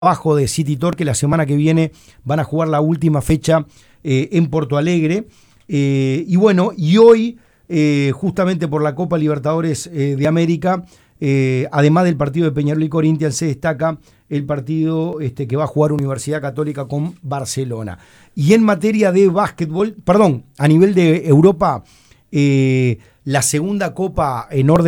Abajo de City Torque, la semana que viene van a jugar la última fecha en Porto Alegre. Y bueno, y hoy, justamente por la Copa Libertadores de América, además del partido de Peñarol y Corinthians, se destaca el partido que va a jugar Universidad Católica con Barcelona. Y en materia de básquetbol, perdón, a nivel de Europa, la segunda Copa en orden